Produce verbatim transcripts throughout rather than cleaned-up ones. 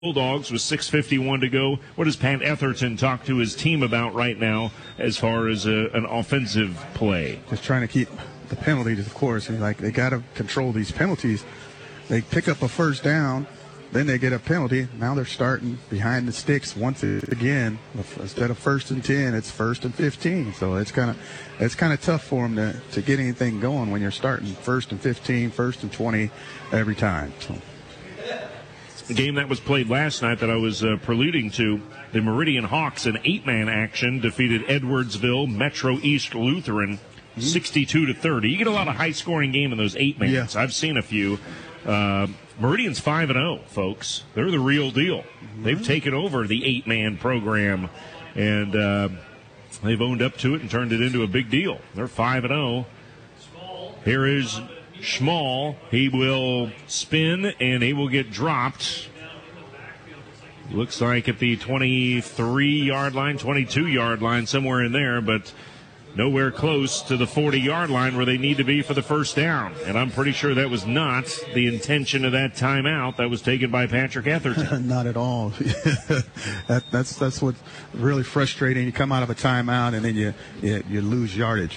Bulldogs with six fifty-one to go. What does Pat Etherton talk to his team about right now as far as a, an offensive play? Just trying to keep the penalties, of course. And like they got to control these penalties. They pick up a first down, then they get a penalty. Now they're starting behind the sticks once again. Instead of first and ten, it's first and fifteen. So it's kind of it's kind of tough for them to, to get anything going when you're starting first and fifteen, first and twenty every time. So. The game that was played last night that I was uh, preluding to, the Meridian Hawks in eight-man action defeated Edwardsville Metro East Lutheran mm-hmm. sixty-two to thirty. You get a lot of high-scoring game in those eight-mans. Yeah. I've seen a few. Uh, Meridian's five and oh, folks. They're the real deal. Mm-hmm. They've taken over the eight-man program, and uh, they've owned up to it and turned it into a big deal. They're five and oh. Here is Schmall. He will spin, and he will get dropped. Looks like at the twenty-three-yard line, twenty-two-yard line, somewhere in there, but nowhere close to the forty-yard line where they need to be for the first down. And I'm pretty sure that was not the intention of that timeout that was taken by Patrick Etherton. Not at all. that, that's that's what's really frustrating. You come out of a timeout, and then you, you, you lose yardage.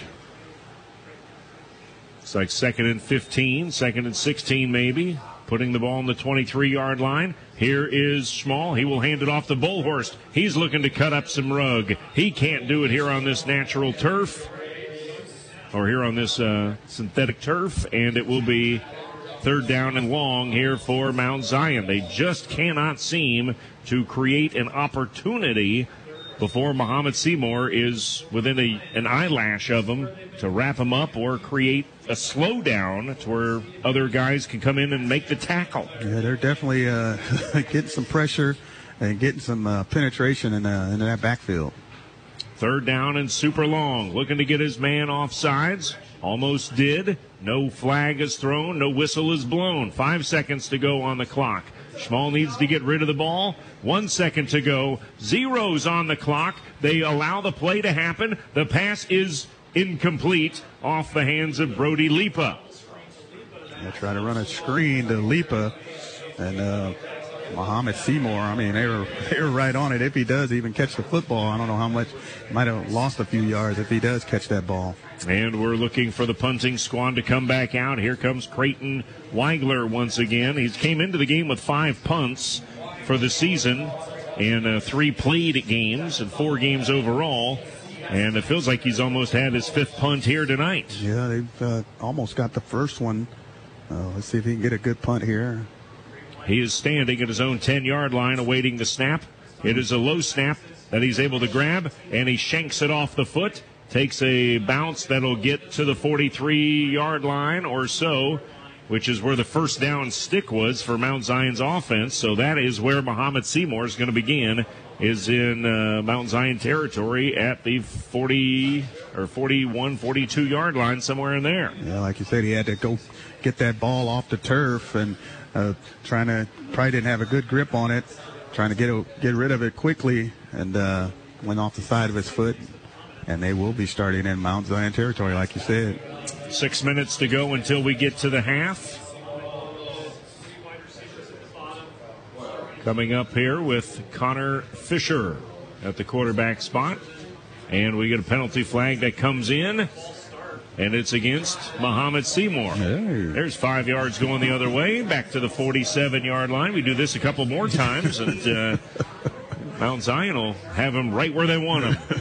It's like second and fifteen, second and sixteen maybe. Putting the ball on the twenty-three-yard line. Here is Schmall. He will hand it off to Bullhorst. He's looking to cut up some rug. He can't do it here on this natural turf. Or here on this uh, synthetic turf. And it will be third down and long here for Mount Zion. They just cannot seem to create an opportunity before Muhammad Seymour is within a, an eyelash of him to wrap him up or create a slowdown to where other guys can come in and make the tackle. Yeah, they're definitely uh, getting some pressure and getting some uh, penetration in, uh, in that backfield. Third down and super long. Looking to get his man off sides. Almost did. No flag is thrown. No whistle is blown. Five seconds to go on the clock. Schmall needs to get rid of the ball. One second to go. Zeros on the clock. They allow the play to happen. The pass is incomplete off the hands of Brody Lipa. They try to run a screen to Lipa. And uh, Muhammad Seymour, I mean, they were, they were right on it. If he does even catch the football, I don't know how much. Might have lost a few yards if he does catch that ball. And we're looking for the punting squad to come back out. Here comes Creighton Weigler once again. He came into the game with five punts for the season and uh, three played games and four games overall. And it feels like he's almost had his fifth punt here tonight. Yeah, they've uh, almost got the first one. Uh, let's see if he can get a good punt here. He is standing at his own ten-yard line awaiting the snap. It is a low snap that he's able to grab, and he shanks it off the foot. Takes a bounce that'll get to the forty-three-yard line or so, which is where the first down stick was for Mount Zion's offense. So that is where Muhammad Seymour is going to begin, is in uh, Mount Zion territory at the forty or forty-one, forty-two-yard line, somewhere in there. Yeah, like you said, he had to go get that ball off the turf and uh, trying to probably didn't have a good grip on it, trying to get it, get rid of it quickly, and uh, went off the side of his foot. And they will be starting in Mount Zion territory, like you said. Six minutes to go until we get to the half. Coming up here with Connor Fisher at the quarterback spot. And we get a penalty flag that comes in. And it's against Muhammad Seymour. Hey. There's five yards going the other way. Back to the forty-seven-yard line. We do this a couple more times. And uh, Mount Zion will have them right where they want them.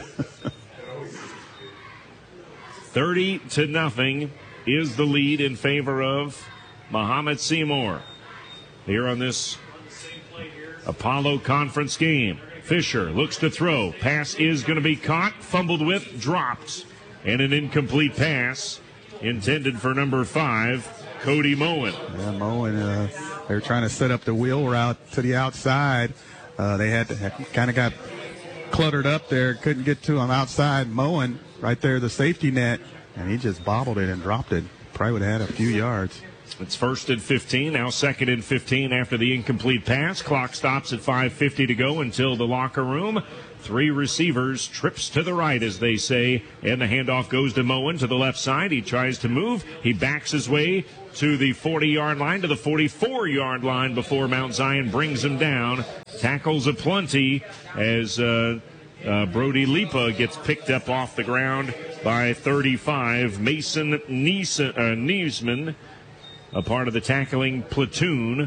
thirty to nothing is the lead in favor of Muhammad Seymour here on this Apollo Conference game. Fisher looks to throw. Pass is going to be caught, fumbled with, dropped. And an incomplete pass intended for number five, Cody Moen. Yeah, Moen, uh, they're trying to set up the wheel route to the outside. Uh, they had to kind of got cluttered up there, couldn't get to him outside. Moen right there, the safety net, and he just bobbled it and dropped it. Probably would have had a few yards. It's first and fifteen, now second and fifteen after the incomplete pass. Clock stops at five fifty to go until the locker room. Three receivers, trips to the right, as they say, and the handoff goes to Moen to the left side. He tries to move. He backs his way to the forty-yard line, to the forty-four-yard line before Mount Zion brings him down. Tackles aplenty as uh, uh, Brody Lipa gets picked up off the ground by thirty-five. Mason Nies- uh, Niesman, a part of the tackling platoon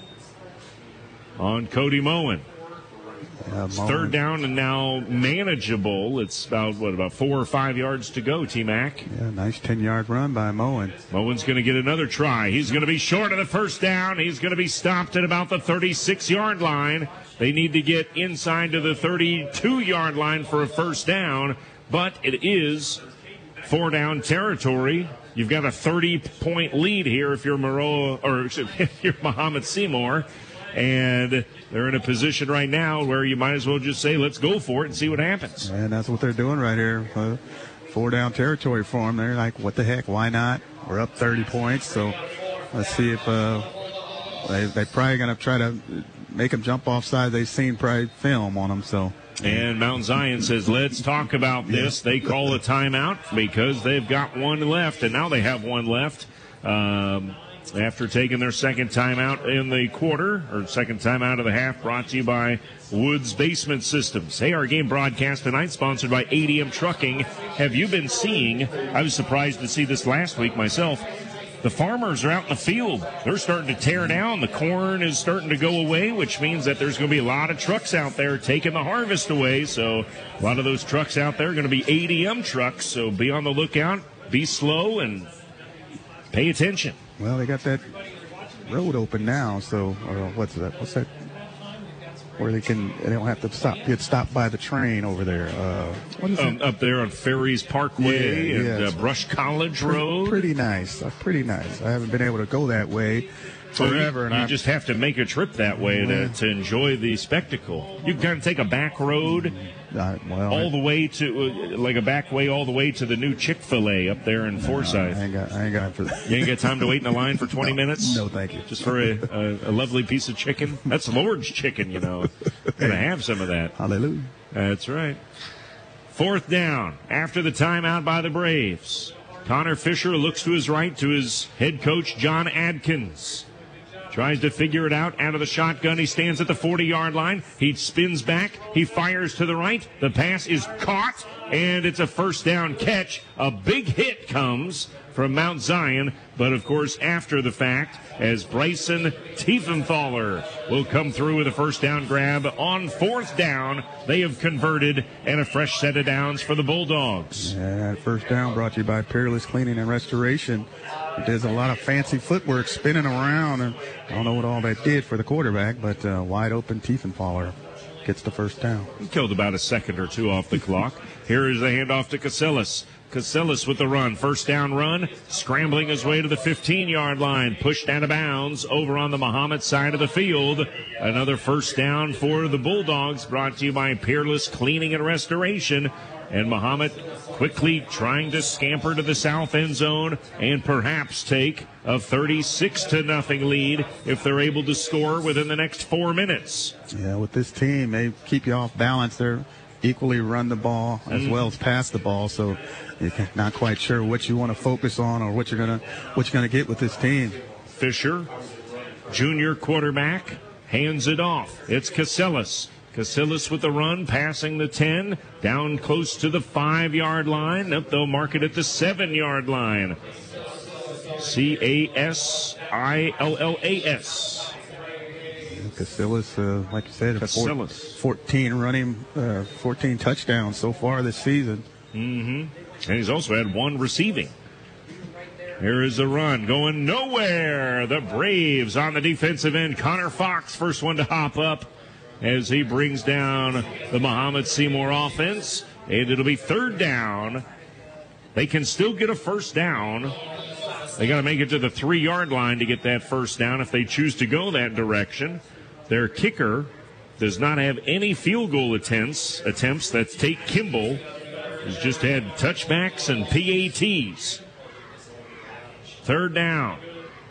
on Cody Moen. Yeah, It's third down and now manageable. It's about, what, about four or five yards to go, T-Mac. Yeah, nice ten-yard run by Moen. Moen's going to get another try. He's going to be short of the first down. He's going to be stopped at about the thirty-six-yard line. They need to get inside to the thirty-two-yard line for a first down, but it is four-down territory. You've got a thirty-point lead here if you're Moreau, or if you're Muhammad Seymour. And they're in a position right now where you might as well just say, let's go for it and see what happens. And that's what they're doing right here. Uh, four down territory for them. They're like, what the heck? Why not? We're up thirty points. So let's see if uh, they, they're probably going to try to make them jump off side. They've seen probably film on them. So. And Mount Zion says, let's talk about this. They call a timeout because they've got one left, and now they have one left. Um, After taking their second timeout in the quarter, or second timeout of the half, brought to you by Woods Basement Systems. Hey, our game broadcast tonight sponsored by A D M Trucking. Have you been seeing, I was surprised to see this last week myself, the farmers are out in the field. They're starting to tear down. The corn is starting to go away, which means that there's going to be a lot of trucks out there taking the harvest away. So a lot of those trucks out there are going to be A D M trucks. So be on the lookout, be slow, and pay attention. Well, they got that road open now, so uh, what's that? What's that? Where they can, they don't have to stop, get stopped by the train over there. Uh, what is um, it? Up there on Ferries Parkway Yeah, and yeah. uh, Brush College Pretty- Road. Pretty nice, uh, pretty nice. I haven't been able to go that way So forever. you, and you I'm- just have to make a trip that way to, Yeah. to enjoy the spectacle. You can kind of take a back road uh, well, all the way to, uh, like a back way all the way to the new Chick-fil-A up there in Forsyth. I ain't got, I ain't got for You ain't got time to wait in the line for twenty minutes? No, thank you. Just for a, a, a lovely piece of chicken? That's Lord's chicken, you know. Gonna have some of that. Hallelujah. That's right. Fourth down after the timeout by the Braves. Connor Fisher looks to his right to his head coach, John Adkins. Tries to figure it out out of the shotgun. He stands at the forty-yard line. He spins back. He fires to the right. The pass is caught, and it's a first down catch. A big hit comes from Mount Zion, but of course after the fact, as Bryson Tiefenthaler will come through with a first down grab on fourth down. They have converted, and a fresh set of downs for the Bulldogs. And that first down brought to you by Peerless Cleaning and Restoration. It does a lot of fancy footwork, spinning around, and I don't know what all that did for the quarterback, but uh, wide open Tiefenthaler gets the first down. He killed about a second or two off the clock. Here is the handoff to Casillas. Casillas with the run. First down run, scrambling his way to the fifteen-yard line. Pushed out of bounds over on the Muhammad side of the field. Another first down for the Bulldogs, brought to you by Peerless Cleaning and Restoration. And Muhammad quickly trying to scamper to the south end zone and perhaps take a thirty-six to nothing lead if they're able to score within the next four minutes. Yeah, with this team, they keep you off balance. They're equally run the ball as Mm. well as pass the ball, so you're not quite sure what you want to focus on or what you're gonna what you're gonna get with this team. Fisher, junior quarterback, hands it off. It's Casillas. Casillas with the run, passing the ten, down close to the five-yard line. Nope, they'll mark it at the seven-yard line. C A S I L L A S. Casillas, uh, like you said, four, Casillas. fourteen running, uh, fourteen touchdowns so far this season. Mm-hmm. And he's also had one receiving. Here is the run going nowhere. The Braves on the defensive end. Connor Fox, first one to hop up as he brings down the Muhammad Seymour offense. And it'll be third down. They can still get a first down. They got to make it to the three-yard line to get that first down if they choose to go that direction. Their kicker does not have any field goal attempts. Attempts. That's Tate Kimball. He's just had touchbacks and P A Ts. Third down.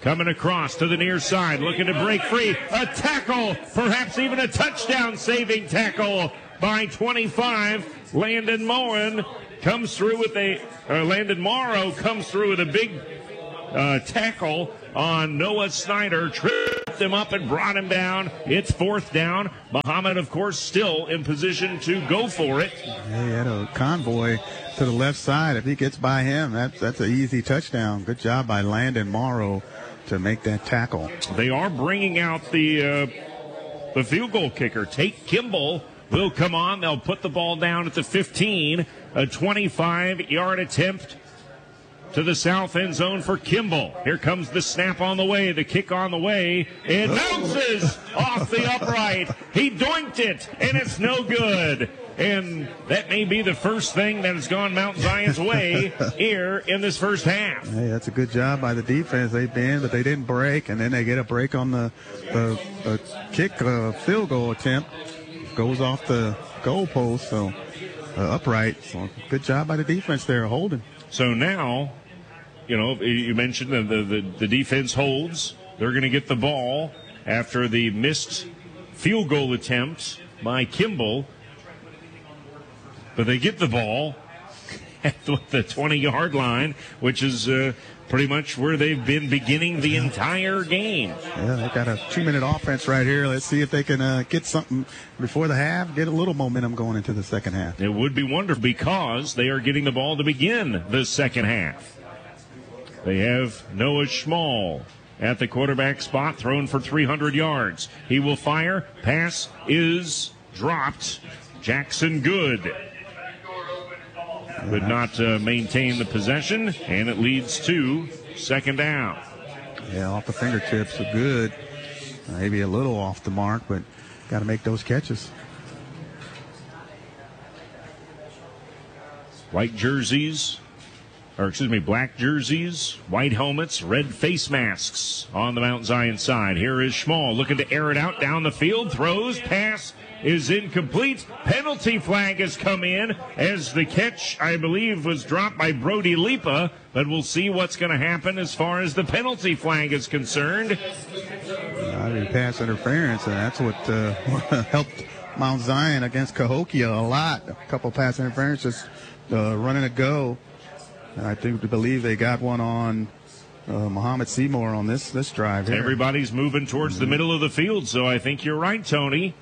coming across to the near side, looking to break free. A tackle, perhaps even a touchdown-saving tackle by twenty-five. Landon Moen comes through with a, uh, Landon Morrow comes through with a big uh, tackle on Noah Snyder, tripped him up and brought him down. It's fourth down. Muhammad, of course, still in position to go for it. Yeah, he had a convoy to the left side. If he gets by him, that's, that's an easy touchdown. Good job by Landon Morrow to make that tackle. They are bringing out the uh, the field goal kicker. Tate Kimball will come on. They'll put the ball down at the fifteen. A twenty-five-yard attempt to the south end zone for Kimball. Here comes the snap on the way, the kick on the way. It bounces off the upright. He doinked it, and it's no good. And that may be the first thing that has gone Mount Zion's way here in this first half. Hey, that's a good job by the defense. They've been, but they didn't break, and then they get a break on the, the, the kick uh, field goal attempt. Goes off the goal post, so uh, upright. So good job by the defense there, holding. So now, you know, you mentioned the, the, the, the defense holds. They're going to get the ball after the missed field goal attempt by Kimball. But they get the ball at the twenty-yard line, which is uh, pretty much where they've been beginning the entire game. Yeah, they got a two-minute offense right here. Let's see if they can uh, get something before the half, get a little momentum going into the second half. It would be wonderful because they are getting the ball to begin the second half. They have Noah Schmall at the quarterback spot, thrown for three hundred yards. He will fire. Pass is dropped. Jackson Good could not uh, maintain the possession, and it leads to second down. Yeah, off the fingertips are good. Maybe a little off the mark, but got to make those catches. White jerseys, or excuse me, black jerseys, white helmets, red face masks on the Mount Zion side. Here is Schmall looking to air it out down the field. Throws, pass is incomplete. Penalty flag has come in as the catch, I believe, was dropped by Brody Lipa, but we'll see what's going to happen as far as the penalty flag is concerned. I mean, pass interference, and that's what uh, helped Mount Zion against Cahokia a lot. A couple pass interferences, uh, running a go. And I do believe they got one on uh, Muhammad Seymour on this this drive here. Everybody's moving towards the middle of the field, so I think you're right, Tony.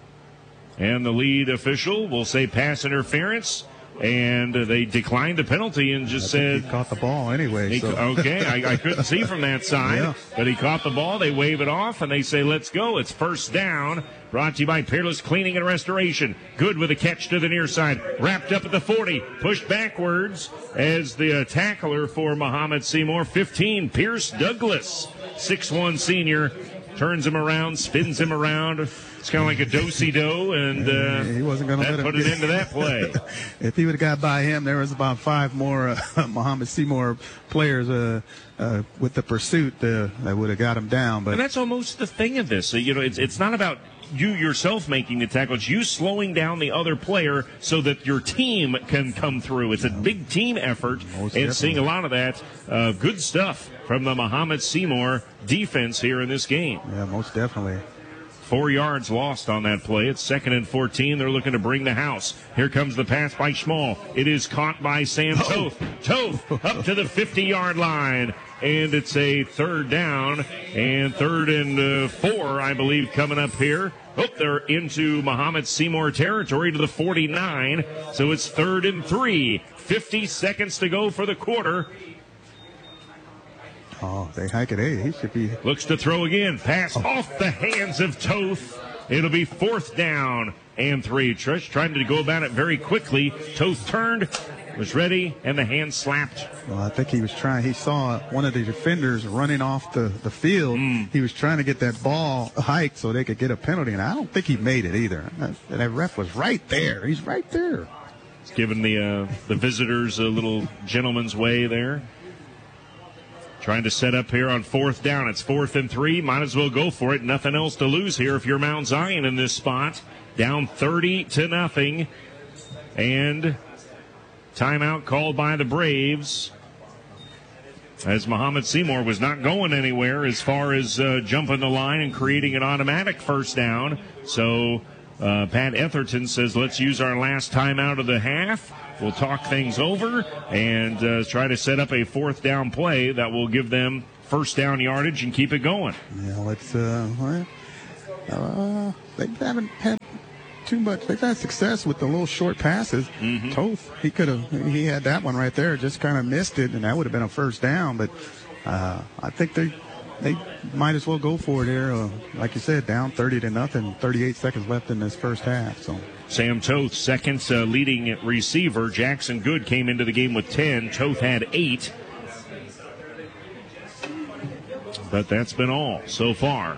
And the lead official will say pass interference, and they declined the penalty and just I said he caught the ball anyway. he, So. Okay, I, I couldn't see from that side, Yeah. but he caught the ball. They wave it off, and they say, let's go. It's first down. Brought to you by Peerless Cleaning and Restoration. Good with a catch to the near side. Wrapped up at the forty. Pushed backwards as the uh, tackler for Muhammad Seymour. fifteen, Pierce Douglas. six one senior. Turns him around, spins him around. It's kind of like a do-si-do, and uh, he wasn't going to let him put an get... end to that play. If he would have got by him, there was about five more uh, Muhammad Seymour players uh, uh, with the pursuit uh, that would have got him down. But And that's almost the thing of this. You know, it's it's not about you yourself making the tackle. It's you slowing down the other player so that your team can come through. It's a big team effort, Most and definitely. seeing a lot of that uh, good stuff from the Muhammad Seymour defense here in this game. yeah, most definitely. Four yards lost on that play. It's second and fourteen. They're looking to bring the house. Here comes the pass by Schmall. It is caught by Sam Oh. Toth. Toth up to the fifty-yard line. And it's a third down. And third and uh, four, I believe, coming up here. Oh, they're into Muhammad Seymour territory to the forty-nine. So it's third and three. fifty seconds to go for the quarter. Oh, they hike it. Hey, he should be. Looks to throw again. Pass off the hands of Toth. It'll be fourth down and three. Trish trying to go about it very quickly. Toth turned, was ready, and the hand slapped. Well, I think he was trying. He saw one of the defenders running off the, the field. Mm. He was trying to get that ball hiked so they could get a penalty, and I don't think he made it either. That, that ref was right there. He's right there. It's giving the uh, the visitors a little gentleman's way there. Trying to set up here on fourth down. It's fourth and three. Might as well go for it. Nothing else to lose here if you're Mount Zion in this spot. Down thirty to nothing. And timeout called by the Braves. as Muhammad Seymour was not going anywhere as far as uh, jumping the line and creating an automatic first down. So uh, Pat Etherton says, let's use our last timeout of the half. We'll talk things over and uh, try to set up a fourth down play that will give them first down yardage and keep it going. Yeah, let's, uh, well, uh, they haven't had too much. They've had success with the little short passes. Mm-hmm. Toth, he could have, he had that one right there, just kind of missed it, and that would have been a first down. But uh, I think they they might as well go for it here. Uh, like you said, down thirty to nothing, thirty-eight seconds left in this first half. So Sam Toth, second uh, leading receiver. Jackson Good came into the game with ten. Toth had eight. But that's been all so far.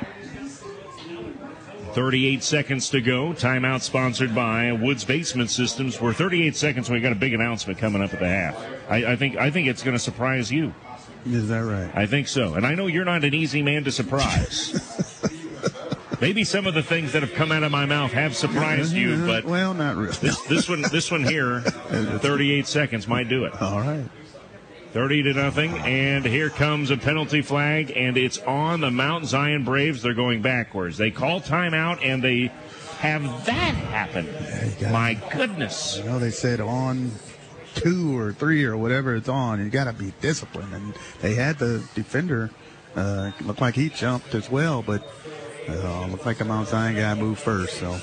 thirty-eight seconds to go. Timeout sponsored by Woods Basement Systems. We're thirty-eight seconds. We got a big announcement coming up at the half. I, I think I think it's going to surprise you. Is that right? I think so. And I know you're not an easy man to surprise. Maybe some of the things that have come out of my mouth have surprised you, but well, not really. This, this one, this one here, thirty-eight seconds might do it. All right. thirty to nothing, and here comes a penalty flag, and it's on the Mount Zion Braves. They're going backwards. They call timeout, and they have that happen. Yeah, My goodness. You know, they said on two or three or whatever it's on, you got to be disciplined. And they had the defender, uh, looked like he jumped as well, but uh, looked like the Mount Zion guy moved first, so.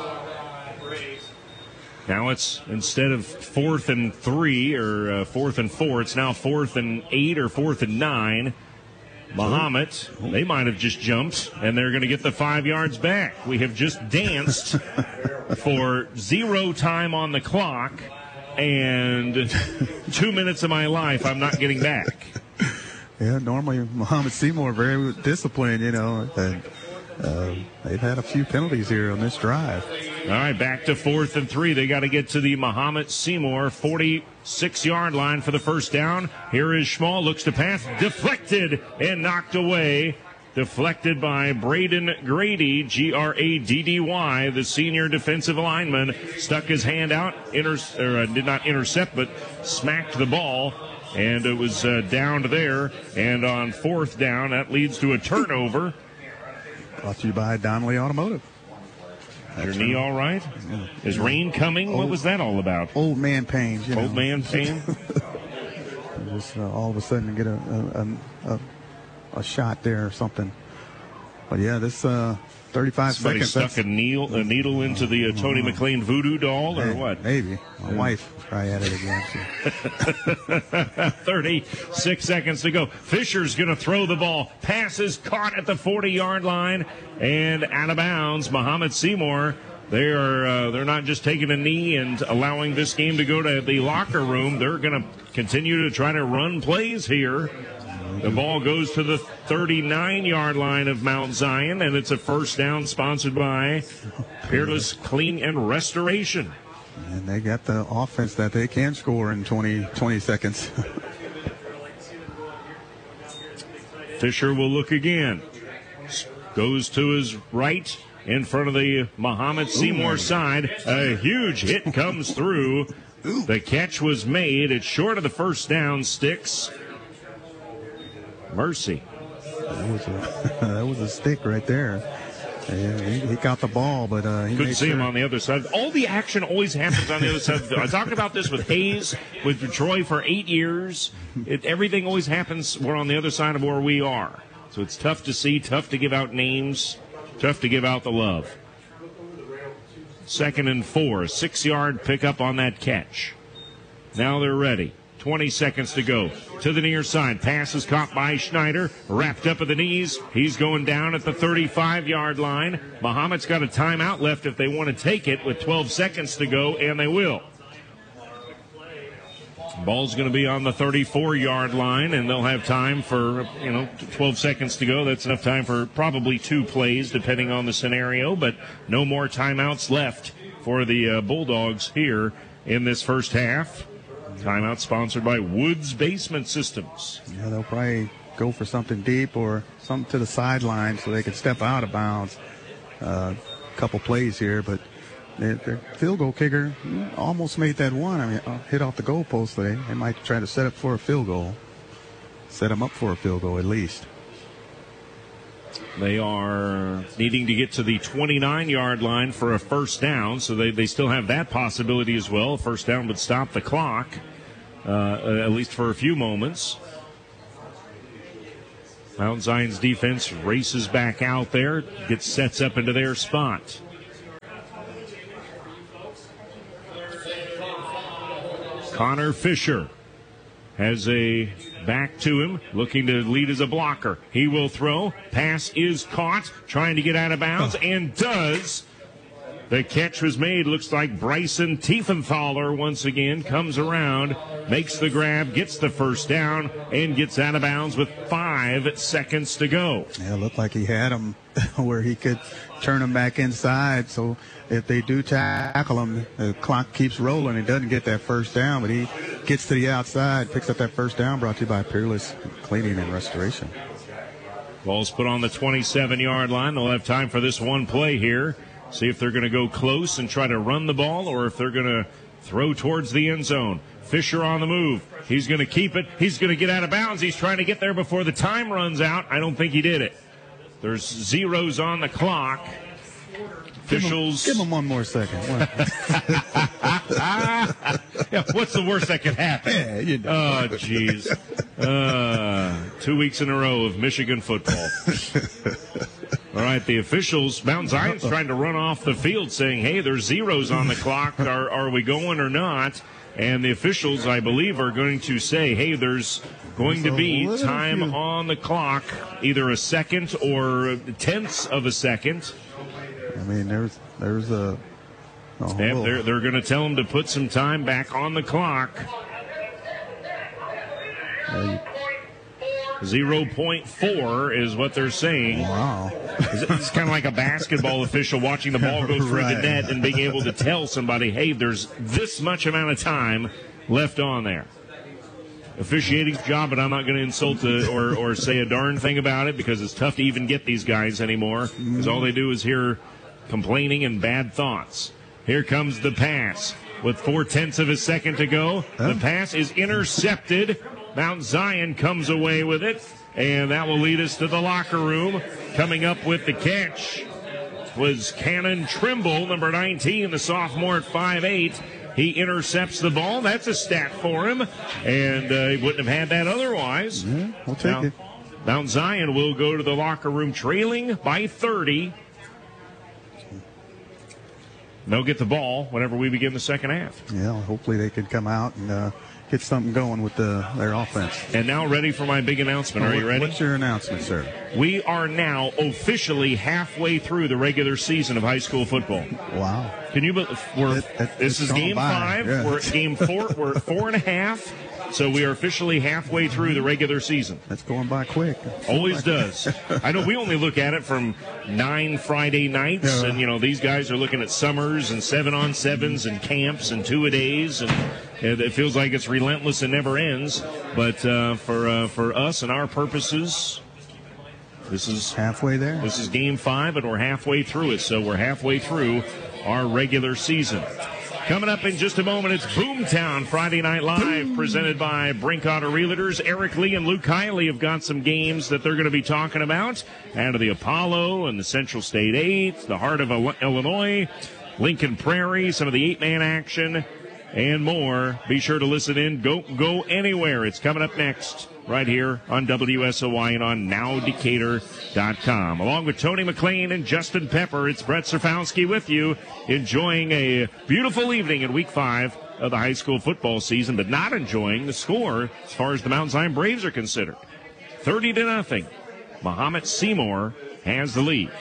Now it's, instead of fourth and three or uh, fourth and four, it's now fourth and eight or fourth and nine. Muhammad, they might have just jumped, and they're going to get the five yards back. We have just danced for zero time on the clock, and two minutes of my life I'm not getting back. Yeah, normally Muhammad Seymour very disciplined, you know, and uh, they've had a few penalties here on this drive. All right, back to fourth and three. They got to get to the Muhammad Seymour forty-six-yard line for the first down. Here is Schmall, looks to pass, deflected and knocked away. Deflected by Braden Grady, G R A D D Y, the senior defensive lineman. Stuck his hand out, inter- or, uh, did not intercept, but smacked the ball. And it was uh, downed there. And on fourth down, that leads to a turnover. Brought to you by Donnelly Automotive. Your knee all right? Yeah. Is rain coming? Old, what was that all about? Old man pains. You old know. man pain? Just uh, all of a sudden get a a, a a shot there or something. But yeah, this uh, thirty-five Somebody seconds. stuck a needle, a needle into the uh, Tony McLean voodoo doll, or maybe, what? Maybe. My yeah. wife probably at it again. So. thirty-six seconds to go. Fisher's going to throw the ball. Pass is caught at the forty-yard line and out of bounds. Muhammad Seymour. They are uh, they're not just taking a knee and allowing this game to go to the locker room. They're going to continue to try to run plays here. The ball goes to the thirty-nine-yard line of Mount Zion, and it's a first down sponsored by Peerless Clean and Restoration. And they got the offense that they can score in twenty, twenty seconds. Fisher will look again. Goes to his right in front of the Muhammad Seymour Ooh. side. A huge hit comes through. Ooh. The catch was made. It's short of the first down. Sticks. Mercy. That was a, that was a stick right there. Yeah, he, he got the ball, but uh, he couldn't see sure. him on the other side. All the action always happens on the other side. I talked about this with Hayes, with Troy for eight years. It, everything always happens. We're on the other side of where we are. So it's tough to see, tough to give out names, tough to give out the love. Second and four, six-yard pickup on that catch. Now they're ready. twenty seconds to go. To the near side. Pass is caught by Schneider. Wrapped up at the knees. He's going down at the thirty-five-yard line. Muhammad's got a timeout left if they want to take it with twelve seconds to go, and they will. Ball's going to be on the thirty-four-yard line, and they'll have time for, you know, twelve seconds to go. That's enough time for probably two plays, depending on the scenario, but no more timeouts left for the uh, Bulldogs here in this first half. Timeout sponsored by Woods Basement Systems. Yeah, they'll probably go for something deep or something to the sideline so they can step out of bounds. A uh, couple plays here, but their, their field goal kicker almost made that one. I mean, hit off the goalpost. So they, they might try to set up for a field goal. set them up for a field goal at least. They are needing to get to the twenty-nine-yard line for a first down, so they, they still have that possibility as well. First down would stop the clock, uh, at least for a few moments. Mount Zion's defense races back out there, gets sets up into their spot. Connor Fisher has a back to him, looking to lead as a blocker. He will throw. Pass is caught, trying to get out of bounds, and does. The catch was made. Looks like Bryson Tiefenthaler once again comes around, makes the grab, gets the first down, and gets out of bounds with five seconds to go. Yeah, it looked like he had him where he could turn him back inside. So if they do tackle him, the clock keeps rolling. He doesn't get that first down, but he gets to the outside, picks up that first down, brought to you by Peerless Cleaning and Restoration. Ball's put on the twenty-seven-yard line. They'll have time for this one play here. See if they're going to go close and try to run the ball or if they're going to throw towards the end zone. Fisher on the move. He's going to keep it. He's going to get out of bounds. He's trying to get there before the time runs out. I don't think he did it. There's zeros on the clock. Officials. Give him, give him one more second. One. Yeah, what's the worst that could happen? Yeah, you know. Oh, jeez. Uh, two weeks in a row of Michigan football. All right, the officials, Mount Zion's trying to run off the field saying, hey, there's zeros on the clock. Are, are we going or not? And the officials, I believe, are going to say, hey, there's going to be time on the clock, either a second or tenths of a second. I mean, there's there's a... Oh, and they're, they're going to tell them to put some time back on the clock. Uh, zero point four is what they're saying. Wow. It's kind of like a basketball official watching the ball go through Right. the net and being able to tell somebody, hey, there's this much amount of time left on there. Officiating's job, but I'm not going to insult the, or, or say a darn thing about it because it's tough to even get these guys anymore because all they do is hear complaining and bad thoughts. Here comes the pass. With four-tenths of a second to go, the pass is intercepted. Mount Zion comes away with it, and that will lead us to the locker room. Coming up with the catch was Cannon Trimble, number nineteen, the sophomore at five eight. He intercepts the ball. That's a stat for him, and uh, he wouldn't have had that otherwise. Yeah, we'll take now, it. Mount Zion will go to the locker room trailing by thirty. They'll get the ball whenever we begin the second half. Yeah, hopefully they can come out and uh, get something going with the, their offense. And now ready for my big announcement. Are you ready? What's your announcement, sir? We are now officially halfway through the regular season of high school football. Wow. Can you believe we're It- it- this it's is game gone by. five. Yeah. We're at game four. We're at four and a half. So we are officially halfway through the regular season. That's going by quick. Always does. I know we only look at it from nine Friday nights, Yeah. and you know these guys are looking at summers and seven on sevens and camps and two a days, and it it feels like it's relentless and never ends. But uh, for uh, for us and our purposes, this is Halfway there. this is game five, and we're halfway through it. So we're halfway through our regular season. Coming up in just a moment, it's Boomtown Friday Night Live, presented by Brink Auto Realtors. Eric Lee and Luke Kiley have got some games that they're going to be talking about. Out of the Apollo and the Central State Eight, the Heart of Illinois, Lincoln Prairie, some of the eight-man action, and more. Be sure to listen in. Go, go anywhere. It's coming up next right here on W S O Y and on now decatur dot com. Along with Tony McLean and Justin Pepper, it's Brett Serfowski with you, enjoying a beautiful evening in week five of the high school football season, but not enjoying the score as far as the Mount Zion Braves are considered. thirty to nothing. Muhammad Seymour has the lead.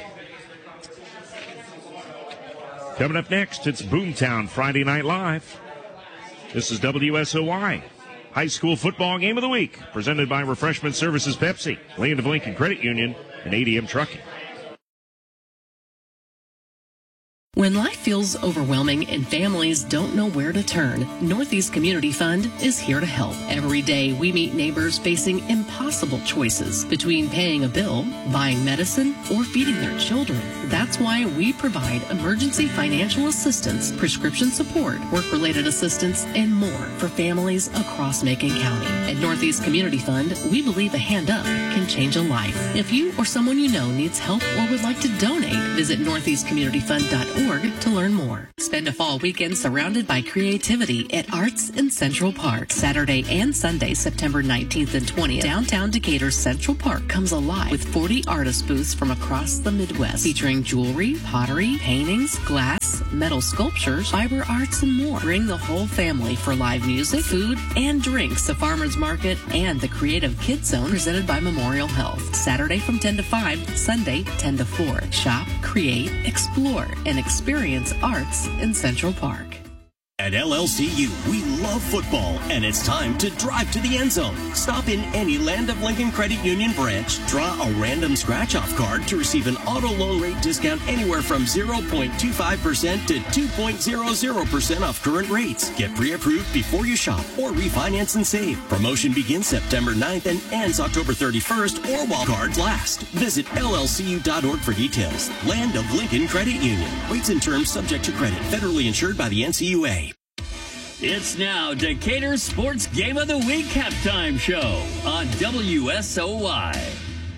Coming up next, it's Boomtown Friday Night Live. This is W S O Y. High school football game of the week, presented by Refreshment Services Pepsi, Land of Lincoln Credit Union, and A D M Trucking. When life feels overwhelming and families don't know where to turn, Northeast Community Fund is here to help. Every day, we meet neighbors facing impossible choices between paying a bill, buying medicine, or feeding their children. That's why we provide emergency financial assistance, prescription support, work-related assistance, and more for families across Macon County. At Northeast Community Fund, we believe a hand up can change a life. If you or someone you know needs help or would like to donate, visit northeast community fund dot org to learn more. Spend a fall weekend surrounded by creativity at Arts in Central Park. Saturday and Sunday, September nineteenth and twentieth, downtown Decatur's Central Park comes alive with forty artist booths from across the Midwest, featuring jewelry, pottery, paintings, glass, metal sculptures, fiber arts, and more. Bring the whole family for live music, food, and drinks, the farmers market, and the Creative Kids Zone presented by Memorial Health. Saturday from ten to five, Sunday ten to four. Shop, create, explore, and experience arts in Central Park. At L L C U, we love football, and it's time to drive to the end zone. Stop in any Land of Lincoln Credit Union branch, draw a random scratch-off card to receive an auto loan rate discount anywhere from zero point two five percent to two point zero zero percent off current rates. Get pre-approved before you shop or refinance and save. Promotion begins September ninth and ends October thirty-first or while cards last. Visit L L C U dot org for details. Land of Lincoln Credit Union. Rates and terms subject to credit. Federally insured by the N C U A. It's now Decatur's Sports Game of the Week halftime show on W S O Y.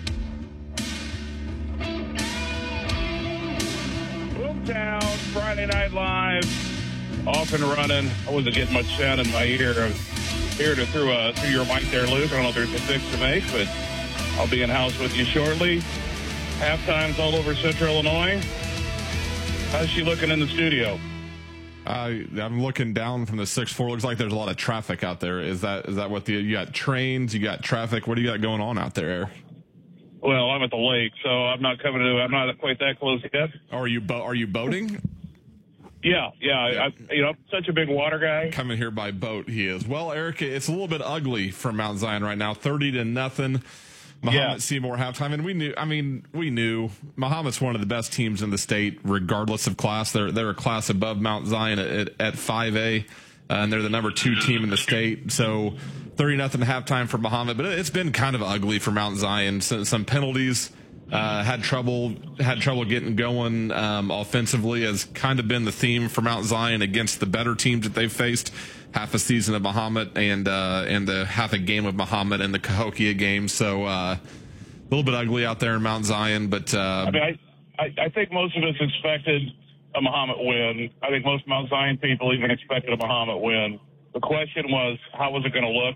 Boomtown, Friday Night Live, off and running. I wasn't getting much sound in my ear. Here to through, uh, through your mic there, Luke. I don't know if there's a fix to make, but I'll be in house with you shortly. Halftime's all over Central Illinois. How's she looking in the studio? Uh, I'm looking down from the sixth floor. Looks like there's a lot of traffic out there. Is that is that what the you got trains? You got traffic? What do you got going on out there? Well, I'm at the lake, so I'm not coming to. I'm not quite that close yet. Are you bo- Are you boating? Yeah, yeah. yeah. I, you know, I'm such a big water guy. Coming here by boat, he is. Well, Eric, it's a little bit ugly for Mount Zion right now. Thirty to nothing. Mahomet yeah. Seymour halftime, and we knew. I mean, we knew Mahomet's one of the best teams in the state, regardless of class. They're they're a class above Mount Zion at at five A, uh, and they're the number two team in the state. So thirty nothing halftime for Mahomet, but it's been kind of ugly for Mount Zion. So, some penalties, uh, had trouble had trouble getting going um, offensively. Has kind of been the theme for Mount Zion against the better teams that they've faced. Half a season of Mahomet and uh, and the half a game of Mahomet and the Cahokia game. So uh, a little bit ugly out there in Mount Zion. But uh, I mean, I, I I think most of us expected a Mahomet win. I think most Mount Zion people even expected a Mahomet win. The question was, how was it going to look?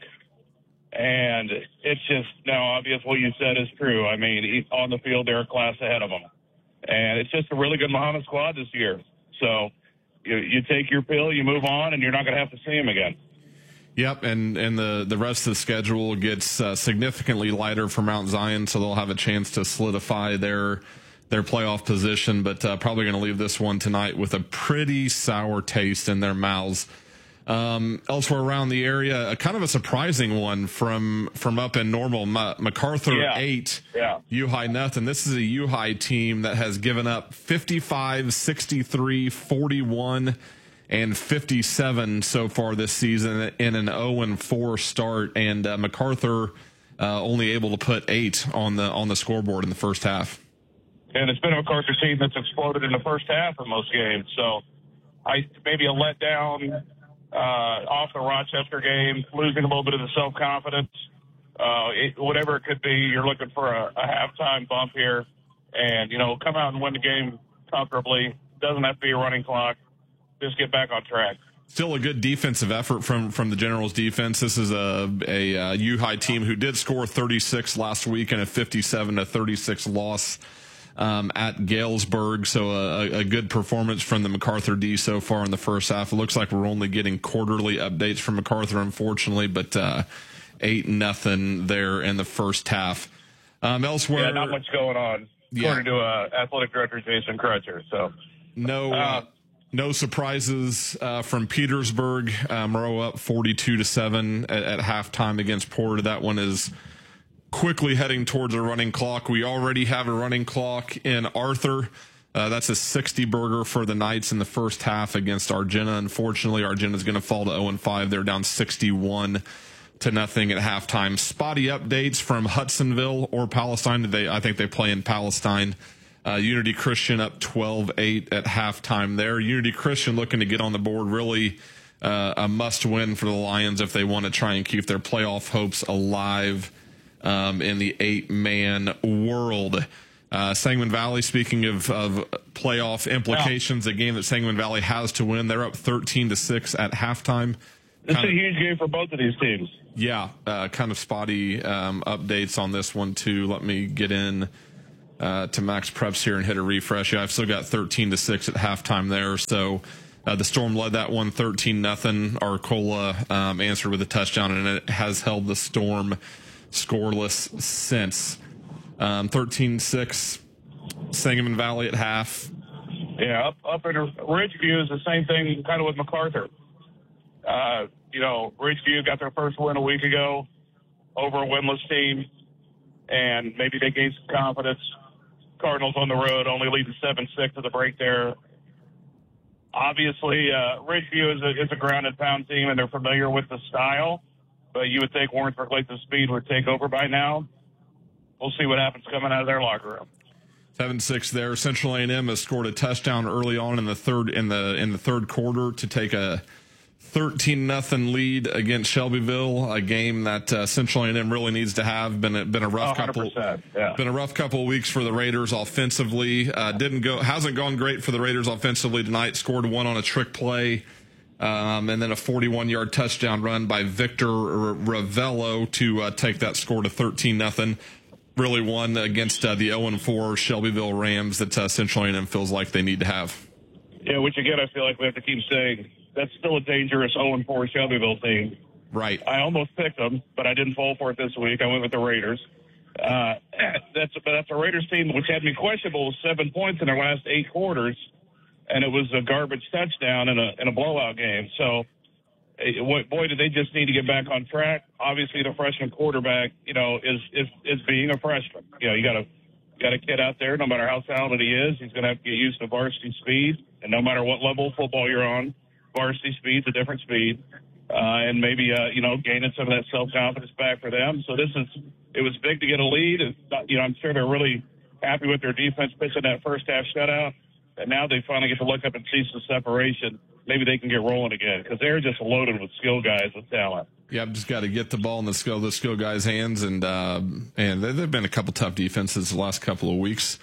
And it's just now obvious what you said is true. I mean, on the field, they're a class ahead of them. And it's just a really good Mahomet squad this year. So you, you take your pill, you move on, and you're not going to have to see him again. Yep, and, and the, the rest of the schedule gets uh, significantly lighter for Mount Zion, so they'll have a chance to solidify their their playoff position, but uh, probably going to leave this one tonight with a pretty sour taste in their mouths. Um, elsewhere around the area, a kind of a surprising one from from up in Normal. Ma- MacArthur yeah. eight, yeah. U High nothing. This is a U High team that has given up fifty-five, sixty-three, forty-one, and fifty-seven so far this season in an oh and four start, and uh, MacArthur uh, only able to put eight on the on the scoreboard in the first half. And it's been a MacArthur team that's exploded in the first half of most games, so I maybe a letdown. Uh, off the Rochester game, losing a little bit of the self-confidence, uh, it, whatever it could be, you're looking for a, a halftime bump here and, you know, come out and win the game comfortably. Doesn't have to be a running clock. Just get back on track. Still a good defensive effort from, from the Generals defense. This is a, a, a U-High team who did score thirty-six last week in a fifty-seven to thirty-six loss Um, at Galesburg. So a, a good performance from the MacArthur D so far in the first half. It looks like we're only getting quarterly updates from MacArthur, unfortunately, but uh, eight nothing there in the first half. Um, elsewhere, yeah, not much going on, yeah. according to uh, athletic director Jason Crutcher. So no, uh, uh, no surprises uh, from Petersburg. Uh, Monroe up forty-two to seven at, at halftime against Porter. That one is quickly heading towards a running clock. We already have a running clock in Arthur. Uh, that's a sixty burger for the Knights in the first half against Argenta. Unfortunately, Argenta's going to fall to oh and five. They're down sixty-one to nothing at halftime. Spotty updates from Hudsonville or Palestine. They, I think they play in Palestine. Uh, Unity Christian up twelve eight at halftime there. Unity Christian looking to get on the board. Really uh, a must-win for the Lions if they want to try and keep their playoff hopes alive um, in the eight-man world. Uh, Sangamon Valley, speaking of, of playoff implications, a game that Sangamon Valley has to win. They're up thirteen to six at halftime. It's kind a of, huge game for both of these teams. Yeah, uh, kind of spotty um, updates on this one, too. Let me get in uh, to Max Preps here and hit a refresh. Yeah, I've still got thirteen to six at halftime there. So uh, the Storm led that one thirteen nothing. Arcola um, answered with a touchdown, and it has held the Storm scoreless since. Um, thirteen six, Sangamon Valley at half. Yeah, up, up in Ridgeview is the same thing kind of with MacArthur. Uh, you know, Ridgeview got their first win a week ago over a winless team, and maybe they gained some confidence. Cardinals on the road only leading seven six at the break there. Obviously, uh, Ridgeview is a, is a grounded pound team, and they're familiar with the style, but you would think Warrensburg Lake the Speed would take over by now. We'll see what happens coming out of their locker room. seven six there. Central A and M has scored a touchdown early on in the third in the in the third quarter to take a thirteen nothing lead against Shelbyville. A game that uh, Central A and M really needs to have. Been a, been a rough couple. Yeah. Been a rough couple of weeks for the Raiders offensively. Uh, didn't go hasn't gone great for the Raiders offensively tonight. Scored one on a trick play. Um, and then a forty-one yard touchdown run by Victor Ravello to uh, take that score to thirteen nothing. Really won against uh, the oh and four Shelbyville Rams that uh, Central A and M feels like they need to have. Yeah, which again, I feel like we have to keep saying that's still a dangerous oh and four Shelbyville team. Right. I almost picked them, but I didn't fall for it this week. I went with the Raiders. Uh, that's but that's a Raiders team which had me questionable with seven points in their last eight quarters, and it was a garbage touchdown in a in a blowout game. So. Boy, do they just need to get back on track. Obviously, the freshman quarterback, you know, is is, is being a freshman. You know, you got a got a kid out there. No matter how talented he is, he's going to have to get used to varsity speed. And no matter what level of football you're on, varsity speed's a different speed. Uh, and maybe uh, you know, gaining some of that self confidence back for them. So this is it was big to get a lead. And, you know, I'm sure they're really happy with their defense pitching that first half shutout. And now they finally get to look up and see some separation. Maybe they can get rolling again because they're just loaded with skill guys with talent. Yeah, I've just got to get the ball in the skill the skill guys' hands, and uh, and there've been a couple tough defenses the last couple of weeks.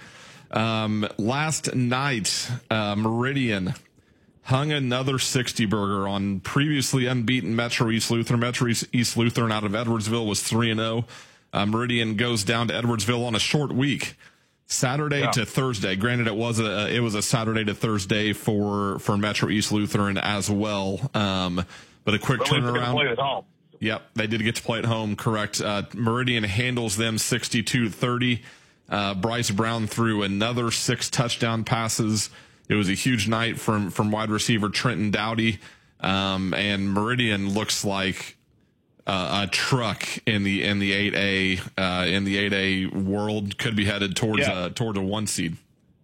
Um, last night, uh, Meridian hung another sixty burger on previously unbeaten Metro East Lutheran. Metro East Lutheran out of Edwardsville was three and zero. Meridian goes down to Edwardsville on a short week. Saturday yeah. to Thursday. Granted, it was a it was a Saturday to Thursday for for Metro East Lutheran as well. Um, but a quick but turnaround. Play at home. Yep, they did get to play at home. Correct. Uh, Meridian handles them sixty-two to thirty. Uh, Bryce Brown threw another six touchdown passes. It was a huge night from from wide receiver Trenton Dowdy, um, and Meridian looks like Uh, a truck in the in the eight A uh, in the eight A world, could be headed towards yeah. uh, toward a one seed.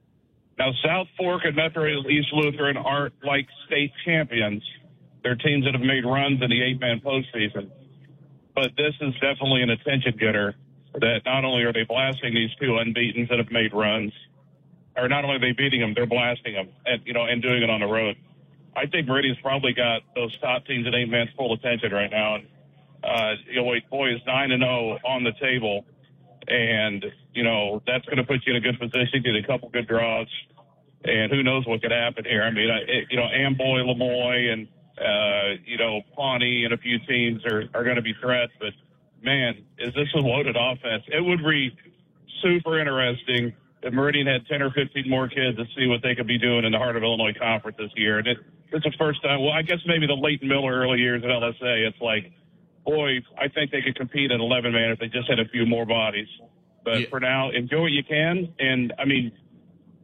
Now South Fork and Metro East Lutheran aren't like state champions. They're teams that have made runs in the eight man postseason. But this is definitely an attention getter. That not only are they blasting these two unbeatens that have made runs, or not only are they beating them, they're blasting them, and you know, and doing it on the road. I think Meridian's probably got those top teams at eight man's full attention right now. And, Uh, you know, boy, is nine and zero on the table, and you know that's going to put you in a good position, get a couple good draws, and who knows what could happen here. I mean, I, it, you know, Amboy, Lemoy, and uh, you know, Pawnee, and a few teams are are going to be threats. But man, is this a loaded offense? It would be super interesting if Meridian had ten or fifteen more kids to see what they could be doing in the Heart of Illinois Conference this year. And it, it's the first time. Well, I guess maybe the Leighton Miller early years at L S A. It's like. Boy, I think they could compete at eleven man if they just had a few more bodies. But yeah. for now, enjoy what you can. And, I mean,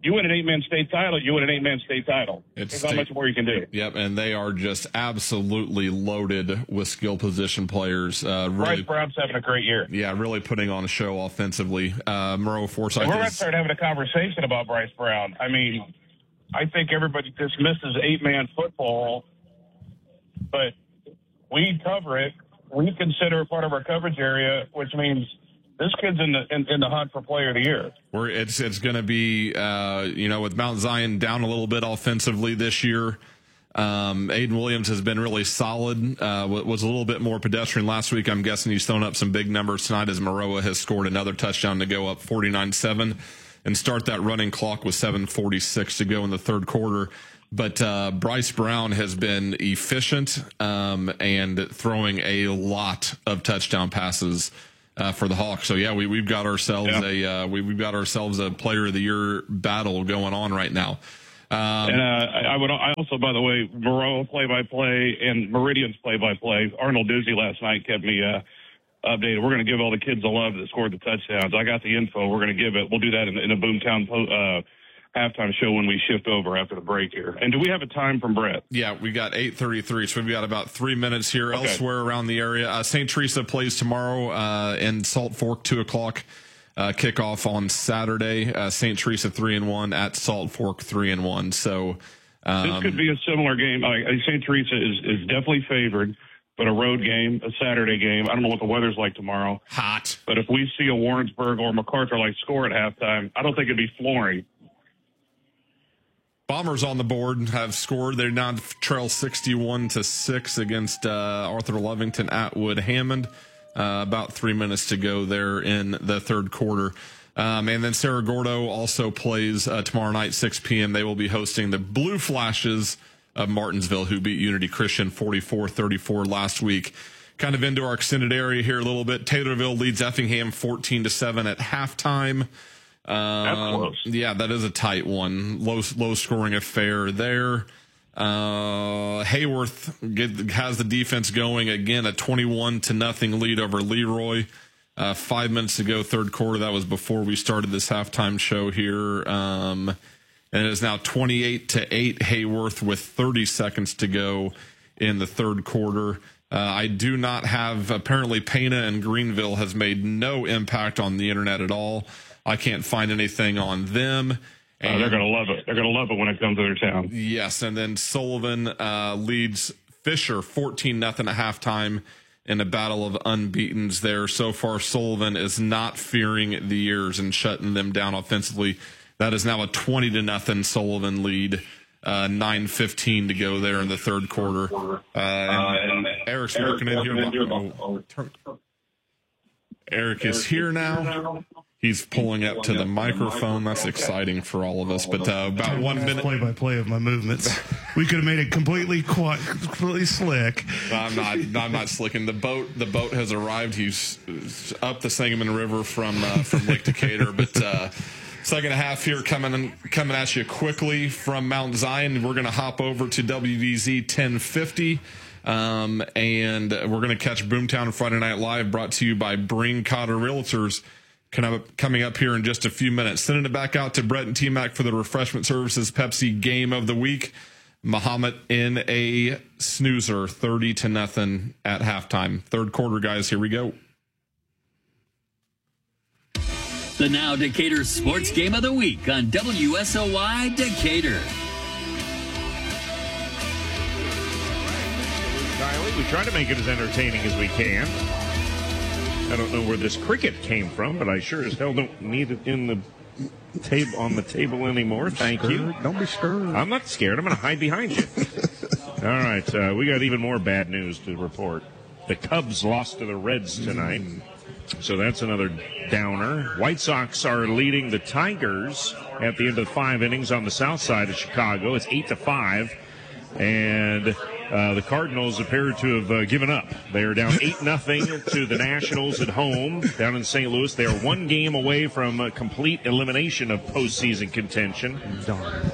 you win an eight-man state title, you win an eight-man state title. It's There's state, not much more you can do. Yep, and they are just absolutely loaded with skill position players. Uh, really, Bryce Brown's having a great year. Yeah, really putting on a show offensively. Uh, Moreau Forsyth. And we're going is, to start having a conversation about Bryce Brown. I mean, I think everybody dismisses eight-man football, but we cover it. We consider it part of our coverage area, which means this kid's in the in, in the hunt for Player of the Year. We're, it's it's going to be, uh, you know, with Mount Zion down a little bit offensively this year. Um, Aiden Williams has been really solid. Uh, was a little bit more pedestrian last week. I'm guessing he's thrown up some big numbers tonight as Maroa has scored another touchdown to go up forty-nine seven and start that running clock with seven forty-six to go in the third quarter. But uh, Bryce Brown has been efficient um, and throwing a lot of touchdown passes Uh, for the Hawks. So yeah, we we've got ourselves yeah. a uh, we we've got ourselves a Player of the Year battle going on right now. Um, and uh, I would I also, by the way, Moreau play by play and Meridian's play by play. Arnold Doozy last night kept me uh, updated. We're going to give all the kids the love that scored the touchdowns. I got the info. We're going to give it. We'll do that in, in a Boomtown uh, halftime show when we shift over after the break here. And do we have a time from Brett? Yeah, we got eight thirty-three, so we've got about three minutes here. Okay. Elsewhere around the area. Uh, Saint Teresa plays tomorrow uh, in Salt Fork, two o'clock. Uh, kickoff on Saturday. Uh, Saint Teresa three and one at Salt Fork three and one. So um, this could be a similar game. Uh, Saint Teresa is, is definitely favored, but a road game, a Saturday game. I don't know what the weather's like tomorrow. Hot. But if we see a Warrensburg or MacArthur like score at halftime, I don't think it'd be flooring. Bombers on the board have scored. They're now trail sixty-one to six against uh, Arthur Lovington Atwood Hammond. Uh, about three minutes to go there in the third quarter. Um, and then Cerro Gordo also plays uh, tomorrow night, six p.m. They will be hosting the Blue Flashes of Martinsville, who beat Unity Christian forty-four thirty-four last week. Kind of into our extended area here a little bit. Taylorville leads Effingham fourteen to seven at halftime. Uh, That's close. Yeah, that is a tight one. Low, low scoring affair there. Uh, Hayworth get, has the defense going again, a twenty-one to nothing lead over Leroy. Uh, five minutes to go, third quarter. That was before we started this halftime show here. Um, and it is now twenty-eight to eight Hayworth with thirty seconds to go in the third quarter. Uh, I do not have, apparently Pena and Greenville has made no impact on the internet at all. I can't find anything on them. And, uh, they're going to love it. They're going to love it when it comes to their town. Yes, and then Sullivan uh, leads Fisher fourteen nothing at halftime in a battle of unbeatens there. So far, Sullivan is not fearing the ears and shutting them down offensively. That is now a twenty to nothing Sullivan lead. Uh, nine fifteen to go there in the third quarter. Uh, and, uh, and Eric's working in here. Oh, turn. Eric is here now. He's pulling up to the microphone. That's exciting for all of us. But uh, about one minute. Play-by-play of my movements. We could have made it completely quiet, completely slick. I'm not. I'm not slicking. The boat. The boat has arrived. He's up the Sangamon River from uh, from Lake Decatur. But uh, second half here coming coming at you quickly from Mount Zion. We're going to hop over to W V Z ten fifty. Um, and we're going to catch Boomtown Friday Night Live, brought to you by Bring Cotter Realtors. Coming up here in just a few minutes. Sending it back out to Brett and T-Mac for the Refreshment Services Pepsi Game of the Week. Mahomet in a snoozer, thirty to nothing at halftime. Third quarter, guys. Here we go. The Now Decatur Sports Game of the Week on W S O Y Decatur. Kylie, we try to make it as entertaining as we can. I don't know where this cricket came from, but I sure as hell don't need it in the table on the table anymore. Thank scared. you. Don't be scared. I'm not scared. I'm going to hide behind you. All right, uh, we got even more bad news to report. The Cubs lost to the Reds tonight, mm. so that's another downer. White Sox are leading the Tigers at the end of five innings on the south side of Chicago. It's eight to five, and Uh, the Cardinals appear to have uh, given up. They are down eight nothing to the Nationals at home down in Saint Louis. They are one game away from uh, complete elimination of postseason contention. Darn.